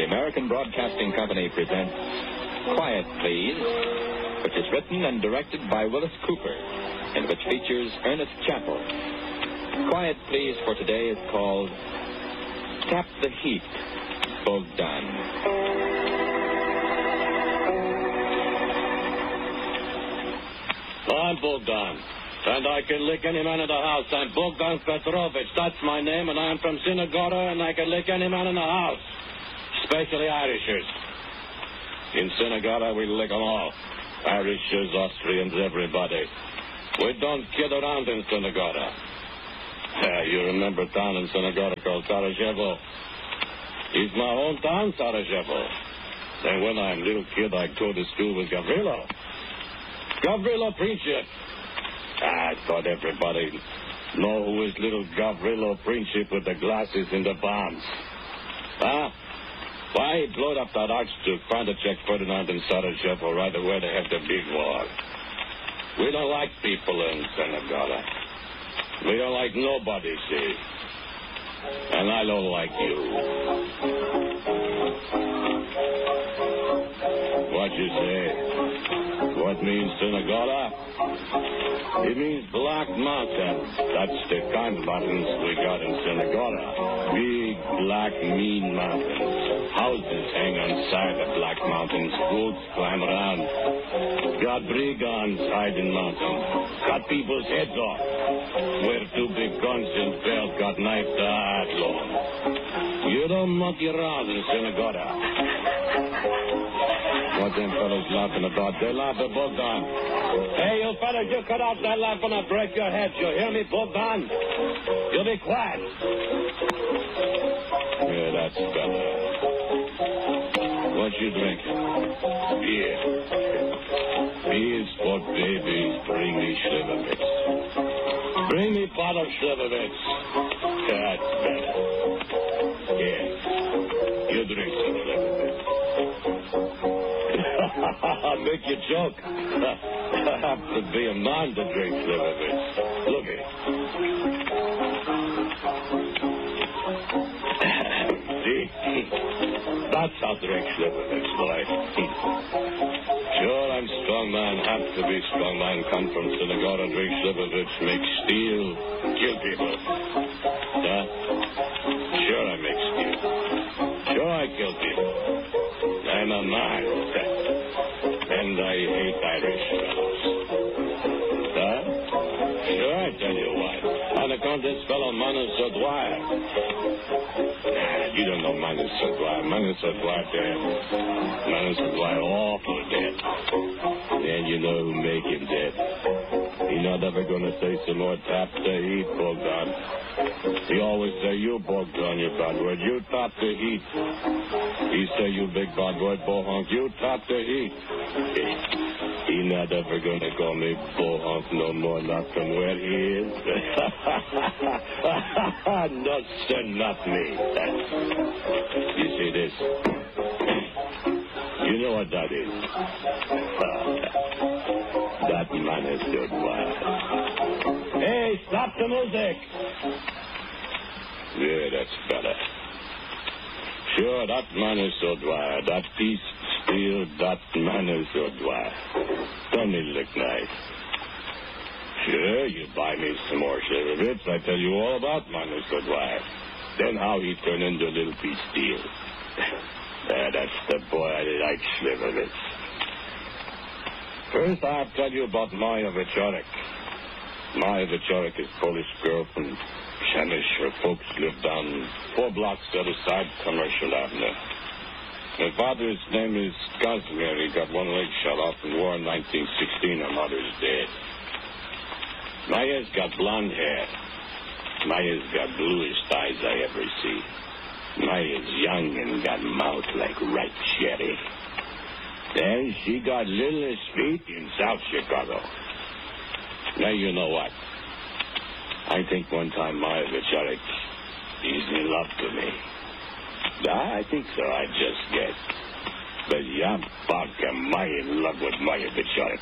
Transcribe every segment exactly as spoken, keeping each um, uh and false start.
The American Broadcasting Company presents Quiet Please, which is written and directed by Willis Cooper, and which features Ernest Chappell. Quiet Please for today is called Tap the Heat, Bogdan. I'm Bogdan, and I can lick any man in the house. I'm Bogdan Petrovich. That's my name, and I'm from Sinagora, and I can lick any man in the house, especially Irishers. In Sinagora, we lick them all. Irishers, Austrians, everybody. We don't kid around in Sinagora. Yeah, you remember a town in Sinagora called Sarajevo. It's my hometown, Sarajevo. And when I'm a little kid, I go to school with Gavrilo. Gavrilo Princip. I thought everybody know who is little Gavrilo Princip with the glasses and the bombs. Huh? Why he blowed up that Archduke František Ferdinand in Sarajevo right away to have the big war. We don't like people in Sinagora. We don't like nobody, see? And I don't like you. What you say? What means Sinagora? It means Black Mountains. That's the kind of mountains we got in Sinagora. Big, black, mean mountains. Houses hang on side of black mountains. Goats climb around. Got brigands hide in mountains. Cut people's heads off. Wear two big guns and belt. Got knife to heart long. You don't monkey around in Sinagora. What them fellas laughing about? They laugh at Bogdan. Hey, you fellas, you cut out that laugh when I break your head. You hear me, Bogdan? You be quiet. Yeah, that's better. What you drinking? Beer. Beer's for babies. Bring me Slivovitz. Bring me pot of Slivovitz. That's better. Yeah. You drink some Slivovitz. I'll make you joke. I have to be a man to drink Slivovitz. Look at it. See? That's how to drink Slivovitz, boy. Sure, I'm strong man. Have to be strong man. Come from Sinagora, drink Slivovitz, make steel, kill people. Huh? Sure, I make steel. Sure, I kill people. I'm a man. And I hate Irish fellows. Huh? Sure, I tell you why. On account of this fellow Manus O'Dwyer. Nah, you don't know Manus O'Dwyer. Manus O'Dwyer dead. Manus O'Dwyer awful dead. And you know who make him dead. He not ever gonna say some more tap the heat, Bogdan. He always say, you Bogdan, you bad word. You tap the heat. He say, you big bad word, bohonk. You tap the heat. He not ever gonna call me bohonk no more, not from where he is. No, sir, not me. You see this? You know what that is? That man is good wild. Hey, stop the music! Yeah, that's better. Sure, that man is so dry. That piece steel, that man is so dry. Don't me look nice. Sure, you buy me some more Slivovitz. I tell you all about man is so dry. Then how he turned into a little piece steel. Yeah, that's the boy I like, Slivovitz. First, I'll tell you about Maya Wieczorek. Maya Wieczorek is Polish girl from Przemyśl. Her folks live down four blocks the other side, Commercial Avenue. Her father's name is Kazimir. He got one leg shot off in war in nineteen sixteen. Her mother's dead. Maya's got blonde hair. Maya's got bluest eyes I ever see. Maya's young and got mouth like ripe cherry. Then she got little feet in South Chicago. Now you know what? I think one time Maya Wieczorek is in love to me. I think so, I just guess. But yeah, fuck, am I in love with Maya Wieczorek?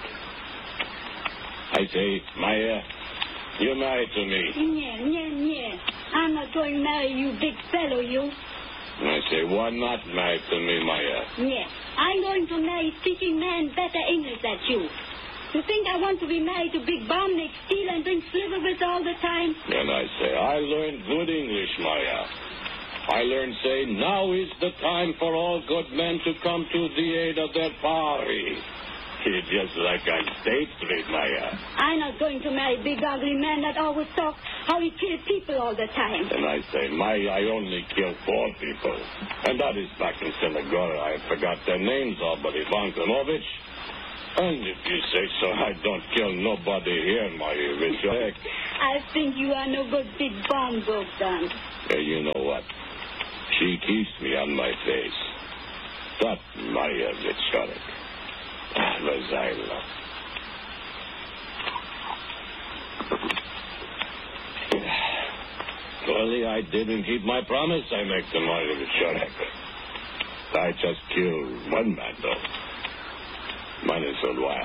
I say, Maya, you're married to me. Yeah, yeah, yeah. I'm not going to marry you, big fellow, you. And I say, why not marry to me, Maya? Yes. I'm going to marry speaking man better English than you. You think I want to be married to Big Bomb, make steal, and drink slivovitz all the time? And I say, I learned good English, Maya. I learned, say, now is the time for all good men to come to the aid of their party. Just like on State Street, Maya. I'm not going to marry big, ugly man that always talk how he kills people all the time. And I say, Maya, I only kill four people. And that is back in Sinagora. I forgot their names all but Ivan Klimovich. And if you say so, I don't kill nobody here, Maya Vichorek. I think you are no good Big Bomb, Bogdan. Hey, you know what? She kissed me on my face. That Maya Vichorek. Was I love. Only I didn't keep my promise I make to Maya Vichorek. I just killed one man, though. Manisodwaya.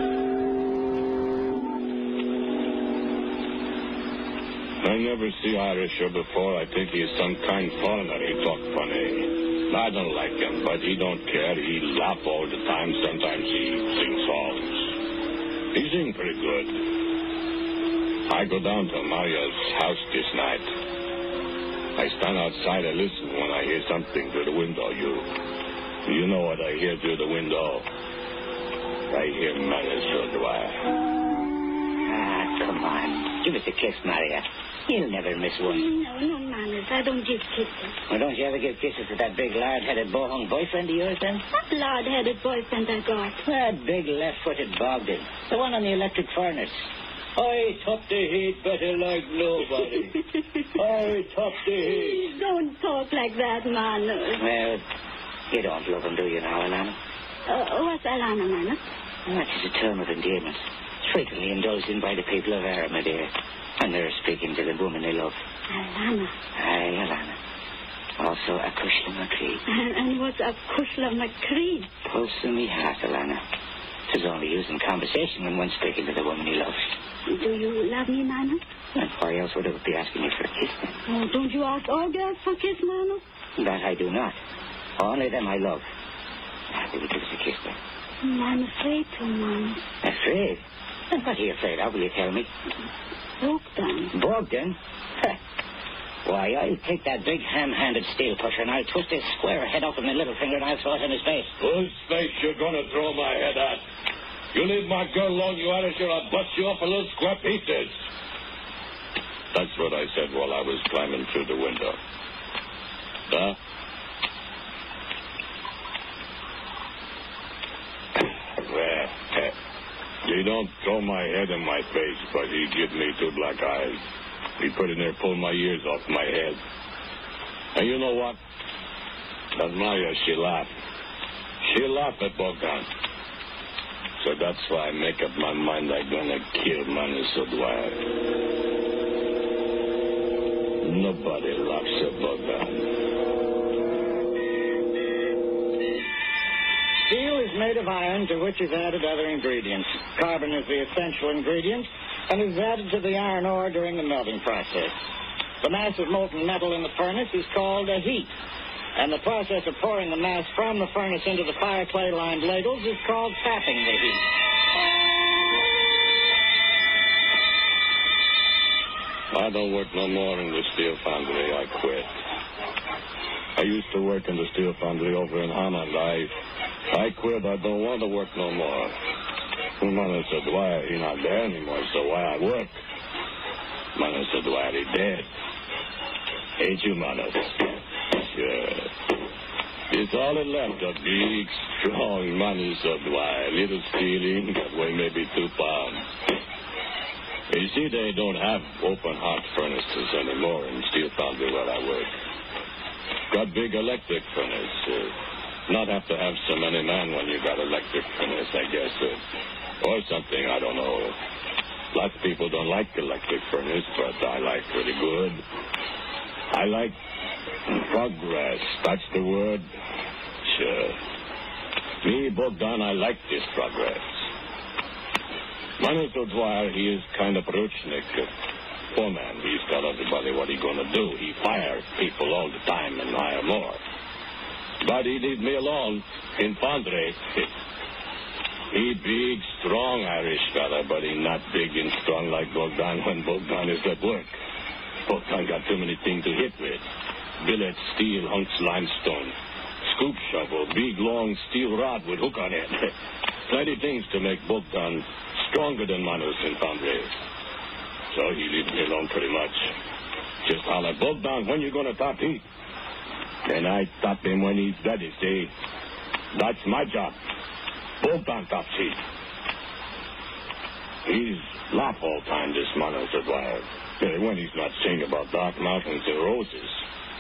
I never see Irisher before. I think he's some kind foreigner. He talk funny. I don't like him, but he don't care. He laugh all the time. Sometimes he sings songs. He sing pretty good. I go down to Maria's house this night. I stand outside and listen when I hear something through the window. You, you know what I hear through the window? I hear Manisodwaya. Ah, come on. Give us a kiss, Maria. You'll never miss one. No, no, manners. I don't give kisses. Well, don't you ever give kisses to that big lard-headed bow-hung boyfriend of yours, then? What lard-headed boyfriend I got? That big left-footed Bogdan. The one on the electric furnace. I top the heat better like nobody. I top the heat. Don't talk like that, Manners. Well, you don't love him, do you now, Alana? Uh, what's Alana, Manners? That is a term of endearment. It's frequently indulged in by the people of Arama, dear. And they're speaking to the woman they love. Alana. Aye, Alana. Also, a Kushla McCree. And, and what's a Kushla McCree? Pulse in me heart, Alana. Tis only used in conversation when one's speaking to the woman he loves. Do you love me, Manu? And why else would I be asking you for a kiss, then? Oh, don't you ask all girls for a kiss, Manu? That I do not. Only them I love. Will you give us a kiss, then? I'm afraid to, Manu. Afraid? And what are you afraid of, will you tell me? Bogdan. Bogdan? Why, I'll take that big ham-handed steel pusher and I'll twist his square head off with my little finger and I'll throw it in his face. Whose face you gonna throw my head at? You leave my girl alone, you Irish, or I'll bust you up in little square pieces. That's what I said while I was climbing through the window. Huh? Well, he don't throw my head in my face, but he give me two black eyes. He put in there, pull my ears off my head. And you know what? That Maya, she laughed. She laughed at Bogdan. So that's why I make up my mind I'm gonna kill Manisodwaya. Nobody laughs at Bogdan. Steel is made of iron to which is added other ingredients. Carbon is the essential ingredient and is added to the iron ore during the melting process. The mass of molten metal in the furnace is called a heat, and the process of pouring the mass from the furnace into the fire clay-lined ladles is called tapping the heat. I don't work no more in the steel foundry. I quit. I used to work in the steel foundry over in Hammond. I, I quit. I don't want to work no more. Mother said, why, he not there anymore, so why I work? Mother said, why, he dead. Ain't you, Mother? Sure. It's all that left, a big, strong Mother said, why, little stealing, that weigh maybe two pounds. You see, they don't have open heart furnaces anymore in steel foundry where I work. Got big electric furnace. Uh, not have to have so many men when you got electric furnace, I guess. Uh, or something, I don't know. Lots of people don't like electric furnace, but I like pretty good. I like progress. That's the word. Sure. Me, Bogdan, I like this progress. Manisodwaya, he is kind of Ruchnik, uh, foreman. He's tell everybody what he's going to do. He fires people all the time and hire more. But he leave me alone in Fondre. He big, strong Irish fella, but he not big and strong like Bogdan when Bogdan is at work. Bogdan got too many things to hit with. Billet, steel, hunks, limestone. Scoop shovel, big, long steel rod with hook on it. Plenty things to make Bogdan stronger than Manos in Fondre. So he leave me alone pretty much. Just holler, Bogdan, when you gonna top heat? And I top him when he's ready, see? That's my job. Bogdan tops heat. He's laugh all time, this Manos at Wild. When he's not singing about dark mountains and roses.